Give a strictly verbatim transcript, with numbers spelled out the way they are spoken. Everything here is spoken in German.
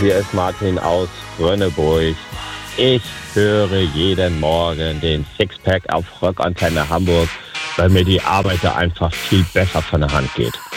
hier ist Martin aus Rönneburg. Ich höre jeden Morgen den Sixpack auf Rockantenne Hamburg, weil mir die Arbeit da einfach viel besser von der Hand geht.